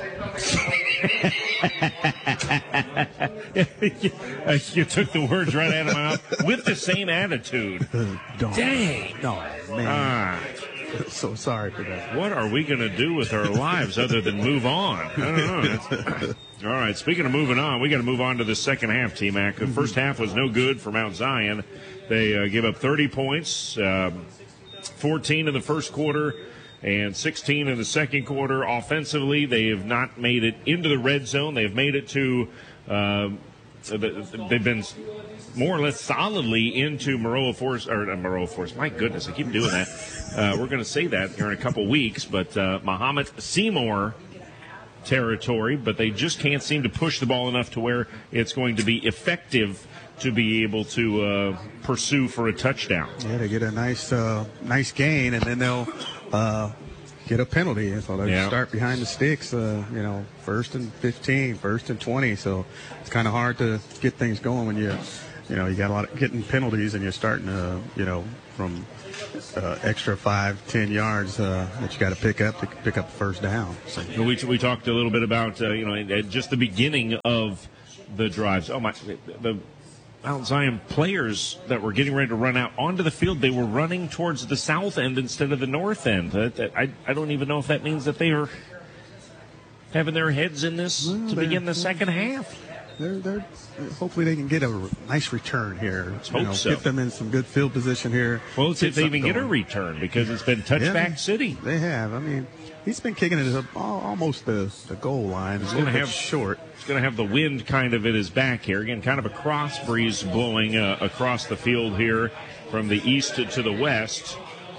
you, uh, you took the words right out of my mouth with the same attitude. Darn. Dang. Oh, man. Ah. So sorry for that. What are we going to do with our lives other than move on? I don't know. All right, speaking of moving on, we got to move on to the second half, T-Mac. The first half was no good for Mount Zion. They uh, gave up thirty points, um, fourteen in the first quarter, and sixteen in the second quarter. Offensively, they have not made it into the red zone. They have made it to uh, – they've been more or less solidly into Maroa Forest – or uh, Maroa Forest. My goodness, I keep doing that. Uh, we're going to say that here in a couple weeks. But uh, Mahomet Seymour – territory, but they just can't seem to push the ball enough to where it's going to be effective to be able to uh, pursue for a touchdown. Yeah, they get a nice uh, nice gain, and then they'll uh, get a penalty. So they yeah. start behind the sticks, uh, you know, first and fifteen, first and twenty. So it's kind of hard to get things going when you, you know, you got a lot of getting penalties and you're starting to, you know, from Uh, extra five, ten yards uh, that you got to pick up to pick up the first down. So. We, we talked a little bit about, uh, you know, at just the beginning of the drives. Oh, my, the Mount Zion players that were getting ready to run out onto the field, they were running towards the south end instead of the north end. I, I, I don't even know if that means that they are having their heads in this well, to begin the second half. They're, they're, hopefully they can get a nice return here. Let's you hope know, so. Get them in some good field position here. Well, let's see if they even going. get a return because it's been touchback yeah, city. They have. I mean, he's been kicking it up almost the, the goal line. It's going to have short. It's going to have the wind kind of at his back here. Again, kind of a cross breeze blowing uh, across the field here from the east to, to the west.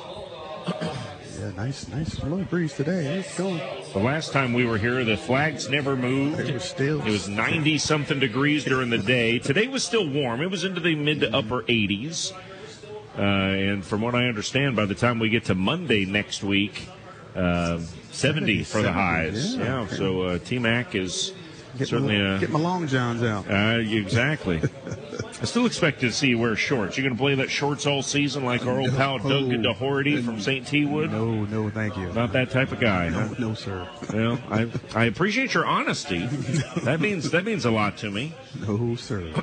Yeah, nice, nice low breeze today. It's going. The last time we were here, the flags never moved. It was still. It was ninety-something degrees during the day. Today was still warm. It was into the mid to upper eighties. Uh, and from what I understand, by the time we get to Monday next week, uh, seventy for the highs. Yeah, yeah okay. so uh, T-Mac is get certainly my, a... Get my long johns out. Uh, exactly. I still expect to see you wear shorts. You're going to play that shorts all season like our old pal Doug Oh, Doherty from Saint T. Wood? No, no, thank you. Not that type of guy. No, huh? no, sir. Well, I I appreciate your honesty. That means that means a lot to me. No, sir.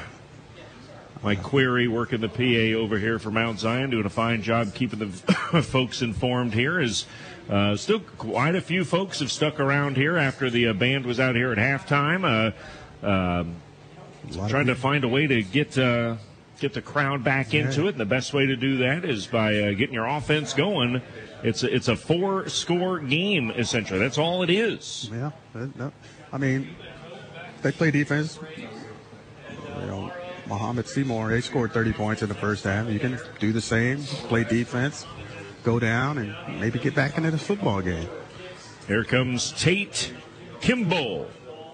Mike Query working the P A over here for Mount Zion, doing a fine job keeping the folks informed here. Is uh, still quite a few folks have stuck around here after the uh, band was out here at halftime. Uh, um, trying to find a way to get uh, get the crowd back into it, and the best way to do that is by uh, getting your offense going. It's a, it's a four-score game, essentially. That's all it is. Yeah. No, I mean, they play defense. You know, Mahomet Seymour, they scored thirty points in the first half. You can do the same, play defense, go down, and maybe get back into the football game. Here comes Tate Kimball.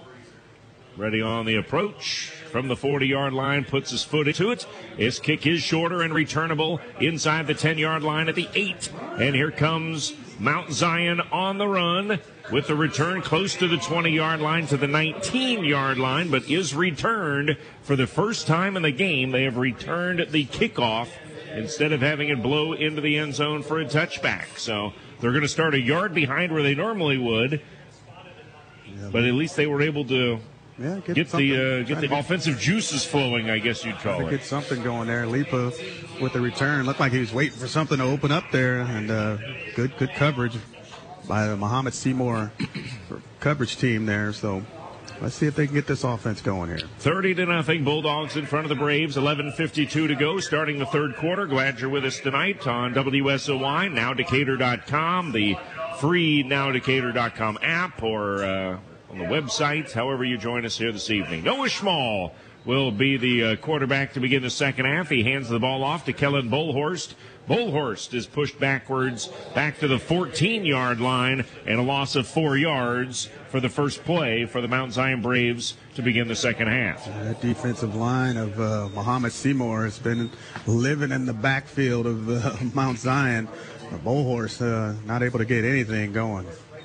Ready on the approach from the forty-yard line, puts his foot into it. His kick is shorter and returnable inside the ten-yard line at the eight. And here comes Mount Zion on the run with the return close to the twenty-yard line to the nineteen-yard line, but is returned for the first time in the game. They have returned the kickoff instead of having it blow into the end zone for a touchback. So they're going to start a yard behind where they normally would, but at least they were able to Yeah, get, get the uh, get the get, offensive juices flowing, I guess you'd call it. Get something going there. Lipa with the return looked like he was waiting for something to open up there, and uh, good good coverage by the Mahomet Seymour coverage team there. So let's see if they can get this offense going here. thirty to nothing, Bulldogs in front of the Braves. eleven fifty-two to go, starting the third quarter. Glad you're with us tonight on W S O Y, now Decatur dot com, the free now Decatur dot com app, or uh, on the website, however you join us here this evening. Noah Schmall will be the uh, quarterback to begin the second half. He hands the ball off to Kellen Bullhorst. Bullhorst is pushed backwards back to the fourteen-yard line, and a loss of four yards for the first play for the Mount Zion Braves to begin the second half. That defensive line of uh, Mahomet Seymour has been living in the backfield of uh, Mount Zion. Bullhorst uh, not able to get anything going.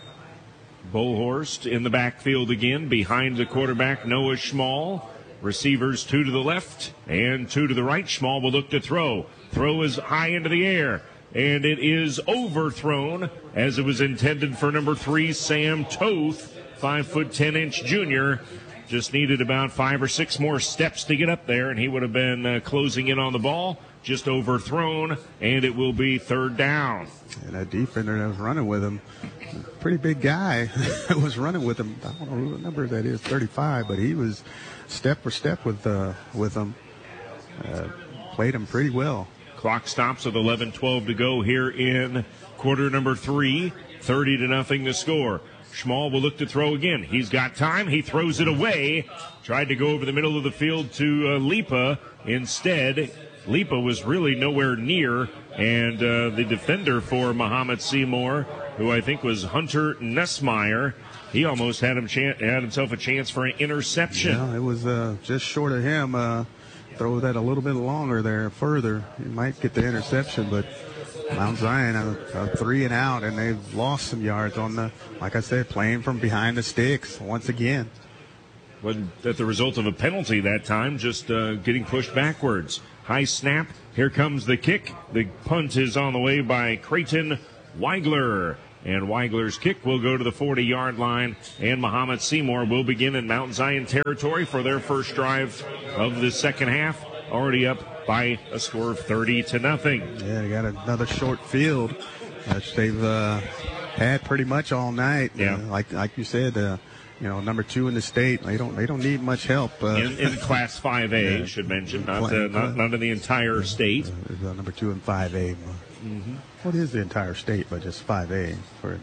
Bullhorst in the backfield again, behind the quarterback, Noah Schmall. Receivers two to the left and two to the right. Schmall will look to throw. Throw is high into the air, and it is overthrown as it was intended for number three, Sam Toth, five foot ten inch junior. Just needed about five or six more steps to get up there, and he would have been uh, closing in on the ball. just overthrown, and it will be third down. And that defender that was running with him, pretty big guy that was running with him. I don't know what number that is, thirty-five, but he was step for step with uh, with him. Uh, played him pretty well. Clock stops with eleven twelve to go here in quarter number three. thirty to nothing to score. Schmall will look to throw again. He's got time. He throws it away. Tried to go over the middle of the field to uh, Lipa. Instead, Lipa was really nowhere near. And uh, the defender for Muhammad Seymour, who I think was Hunter Nussmeyer, he almost had, him chan- had himself a chance for an interception. Yeah, it was uh, just short of him. Uh, throw that a little bit longer there, further. He might get the interception, but Mount Zion, a, a three and out, and they've lost some yards on the, like I said, playing from behind the sticks once again. Wasn't that the result of a penalty that time, just uh, getting pushed backwards. High snap. Here comes the kick. The punt is on the way by Creighton Weigler. And Weigler's kick will go to the forty-yard line, and Muhammad Seymour will begin in Mount Zion territory for their first drive of the second half, already up by a score of thirty to nothing. Yeah, they got another short field, which they've uh, had pretty much all night. Yeah, uh, like like you said, uh, you know, number two in the state. They don't they don't need much help uh, in, in Class five A. Yeah. Should mention, not uh, not, not in the entire state. Uh, number two in five A. Mm-hmm. What is the entire state, but just five A for?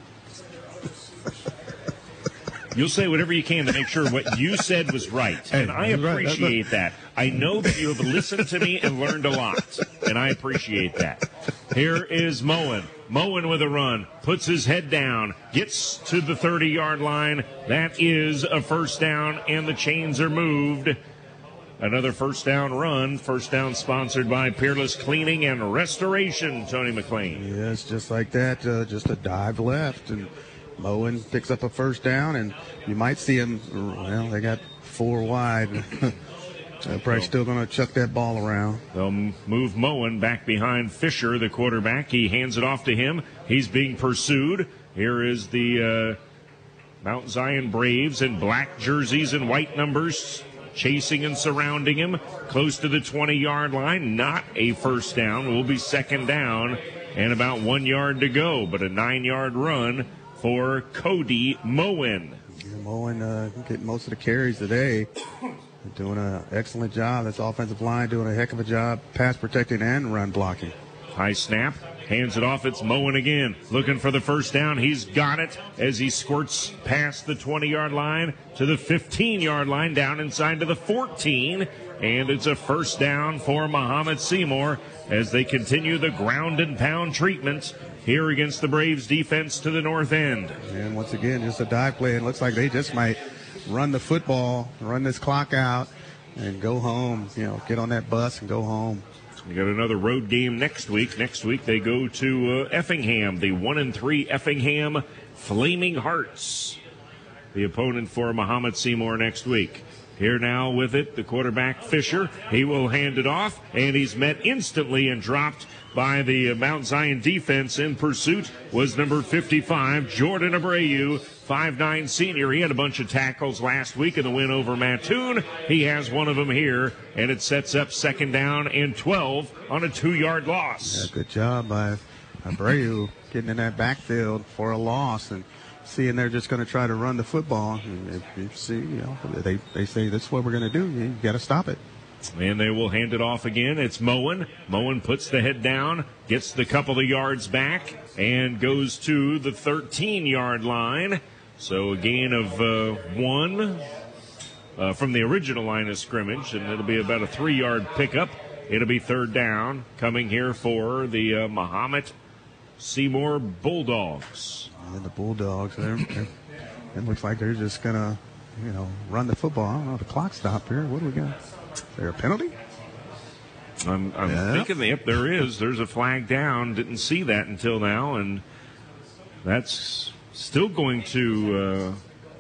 You'll say whatever you can to make sure what you said was right. Hey, and I appreciate right. that. I know that you have listened to me and learned a lot, and I appreciate that. Here is Moen. Moen with a run, puts his head down, gets to the thirty-yard line. That is a first down, and the chains are moved. Another first down run. First down sponsored by Peerless Cleaning and Restoration, Tony McLean. Yes, just like that. Uh, just a dive left, and Moen picks up a first down, and you might see him, well, they got four wide. They're probably still going to chuck that ball around. They'll move Moen back behind Fisher, the quarterback. He hands it off to him. He's being pursued. Here is the uh, Mount Zion Braves in black jerseys and white numbers, chasing and surrounding him close to the twenty-yard line. Not a first down. It will be second down and about one yard to go, but a nine-yard run for Cody Moen. Yeah, Moen uh, getting most of the carries today. Doing an excellent job. This offensive line doing a heck of a job pass protecting and run blocking. High snap. Hands it off. It's Moen again. Looking for the first down. He's got it as he squirts past the twenty-yard line to the fifteen-yard line, down inside to the fourteen. And it's a first down for Muhammad Seymour as they continue the ground and pound treatment here against the Braves defense to the north end. And once again, just a dive play. It looks like they just might run the football, run this clock out, and go home. You know, get on that bus and go home. We got another road game next week. Next week they go to uh, Effingham, the one and three Effingham Flaming Hearts, the opponent for Muhammad Seymour next week. Here now with it, the quarterback Fisher. He will hand it off, and he's met instantly and dropped by the uh, Mount Zion defense. In pursuit was number fifty-five, Jordan Abreu, five nine senior. He had a bunch of tackles last week in the win over Mattoon. He has one of them here, and it sets up second down and twelve on a two-yard loss. Yeah, good job by Abreu getting in that backfield for a loss and seeing they're just going to try to run the football. And if you see, you know, they, they say this is what we're going to do. You got to stop it. And they will hand it off again. It's Moen. Moen puts the head down, gets the couple of yards back, and goes to the thirteen-yard line. So a gain of uh, one uh, from the original line of scrimmage, and it'll be about a three-yard pickup. It'll be third down coming here for the uh, Muhammad Seymour Bulldogs. And the Bulldogs, they're, they're, it looks like they're just going to, you know, run the football. I don't know, the clock stopped here. What do we got? Is there a penalty? I'm, I'm yeah. thinking, yep, there is. There's a flag down. Didn't see that until now, and that's still going to,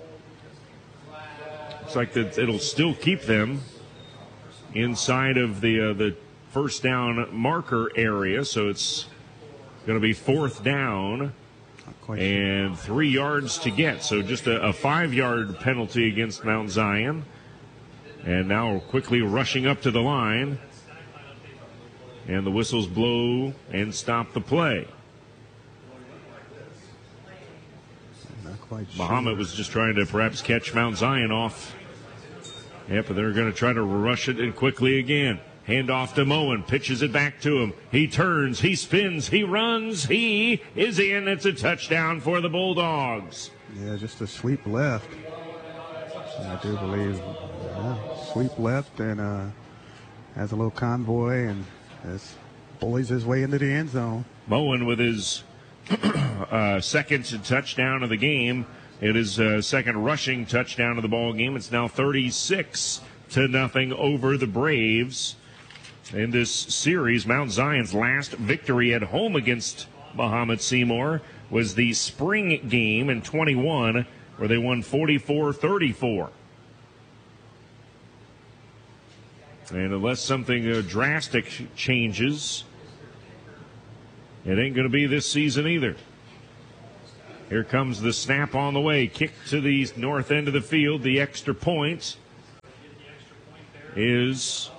uh, looks like that it'll still keep them inside of the uh, the first down marker area, so it's going to be fourth down and three yards to get. So just a, a five-yard penalty against Mount Zion. And now quickly rushing up to the line And the whistles blow and stop the play. Not quite sure. Muhammad was just trying to perhaps catch Mount Zion off. Yep, but they're going to try to rush it in quickly again. Hand off to Moen, pitches it back to him. He turns, he spins, he runs, he is in. It's a touchdown for the Bulldogs. Yeah, just a sweep left. I do believe yeah, sweep left and uh, has a little convoy and has bullies his way into the end zone. Moen with his uh, second touchdown of the game. It is uh, second rushing touchdown of the ball game. It's now thirty-six to nothing over the Braves. In this series, Mount Zion's last victory at home against Mahomet Seymour was the spring game in twenty-one, where they won forty-four thirty-four. And unless something uh, drastic changes, it ain't going to be this season either. Here comes the snap on the way. Kick to the north end of the field. The extra point is...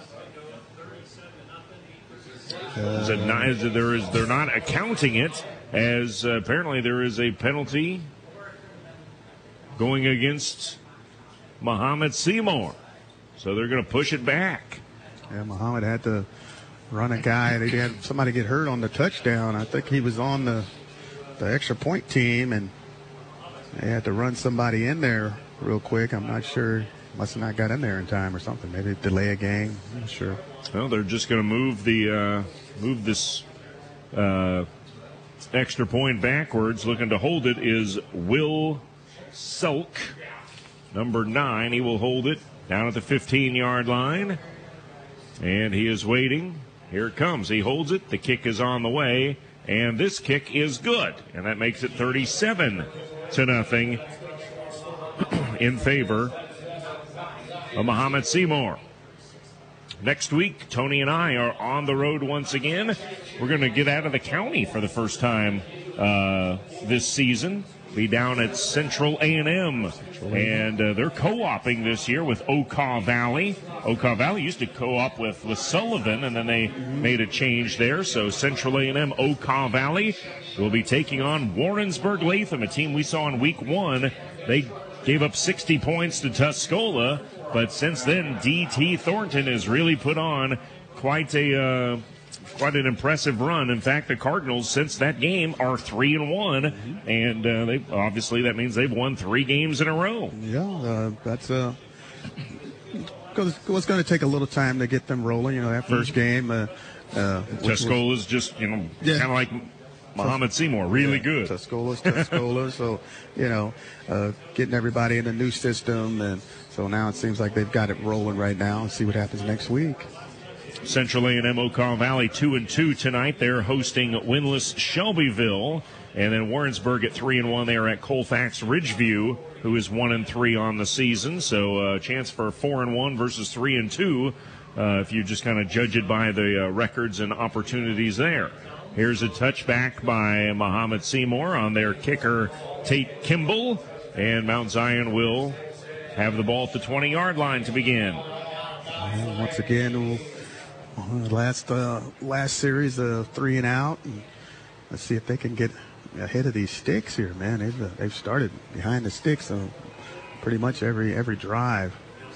Is it not, is it, there is, they're not accounting it, as uh, apparently there is a penalty going against Mahomet Seymour. So they're going to push it back. Yeah, Muhammad had to run a guy. They had somebody get hurt on the touchdown. I think he was on the the extra point team, and they had to run somebody in there real quick. I'm not sure. Must have not got in there in time or something. Maybe delay a game. I'm not sure. Well, they're just going to move the uh, move this uh, extra point backwards. Looking to hold it is Will Selk, number nine. He will hold it down at the fifteen-yard line, and he is waiting. Here it comes. He holds it. The kick is on the way, and this kick is good, and that makes it thirty-seven to nothing in favor of Mahomet Seymour. Next week, Tony and I are on the road once again. We're going to get out of the county for the first time uh, this season. Be down at Central A and M, and uh, they're co-oping this year with Okaw Valley. Okaw Valley used to co-op with, with Sullivan, and then they made a change there. So Central A and M, Okaw Valley will be taking on Warrensburg Latham, a team we saw in week one. They gave up sixty points to Tuscola. But since then, D T Thornton has really put on quite a uh, quite an impressive run. In fact, the Cardinals, since that game, are three and one, and uh, they obviously that means they've won three games in a row. Yeah, uh, that's uh, it's going to take a little time to get them rolling. You know, that first game, uh, uh, Tuscola's just you know yeah. kind of like Mahomet Seymour, really yeah, good. Tuscola's Tuscola, so you know, uh, getting everybody in the new system, and so now it seems like they've got it rolling right now. And see what happens next week. Central A and M Okaw Valley two and two tonight. They're hosting winless Shelbyville, and then Warrensburg at three and one. They are at Colfax Ridgeview, who is one and three on the season. So a uh, chance for four and one versus three and two, uh, if you just kind of judge it by the uh, records and opportunities there. Here's a touchback by Mahomet Seymour on their kicker Tate Kimball, and Mount Zion will have the ball at the twenty-yard line to begin. And once again, we'll, last uh, last series, uh, three and out. And let's see if they can get ahead of these sticks here, man. They've uh, they've started behind the sticks uh, pretty much every every drive.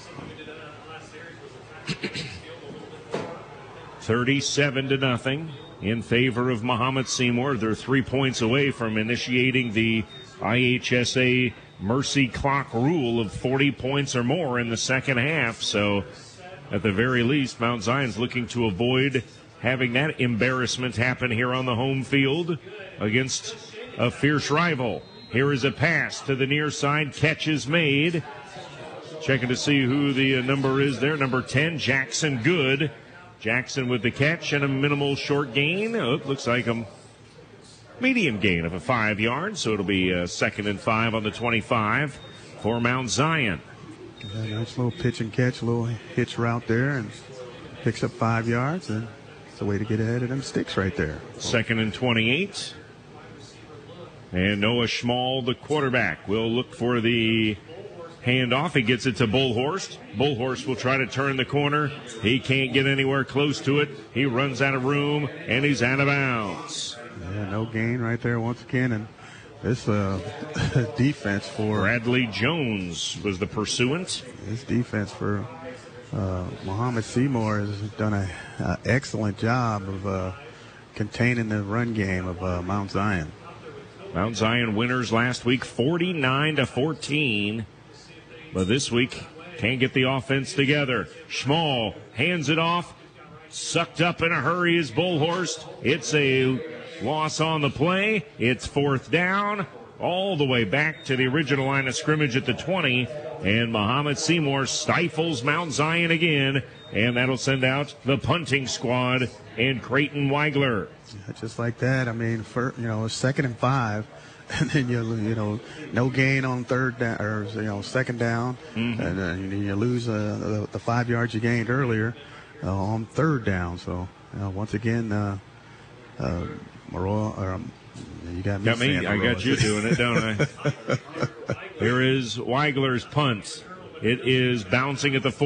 thirty-seven to nothing in favor of Mahomet Seymour. They're three points away from initiating the I H S A mercy clock rule of forty points or more in the second half. So at the very least, Mount Zion's looking to avoid having that embarrassment happen here on the home field against a fierce rival. Here is a pass to the near side. Catch is made. Checking to see who the number is there. Number ten, Jackson Good. Jackson with the catch and a minimal short gain. Oh, it looks like a medium gain of a five yards, so it'll be a second and five on the twenty-five for Mount Zion. Yeah, nice little pitch and catch, little hitch route there, and picks up five yards, and it's a way to get ahead of them sticks right there. Second and twenty-eight. And Noah Schmall, the quarterback, will look for the handoff. He gets it to Bullhorst. Bullhorst will try to turn the corner. He can't get anywhere close to it. He runs out of room, and he's out of bounds. Yeah, no gain right there once again. And this uh, defense for Bradley Jones was the pursuant. This defense for uh, Muhammad Seymour has done an excellent job of uh, containing the run game of uh, Mount Zion. Mount Zion winners last week, forty-nine to fourteen. But this week, can't get the offense together. Schmall hands it off. Sucked up in a hurry is Bullhorst. It's a loss on the play. It's fourth down. All the way back to the original line of scrimmage at the twenty. And Muhammad Seymour stifles Mount Zion again. And that'll send out the punting squad and Creighton Weigler. Yeah, just like that. I mean, for, you know, second and five. And then you you know no gain on third down or you know second down, mm-hmm. and then you, you lose uh, the, the five yards you gained earlier uh, on third down. So you know, once again, uh, uh, Maroa, or, um, you got me. Got me. I got you doing it, don't I? Here is Weigler's punt. It is bouncing at the four.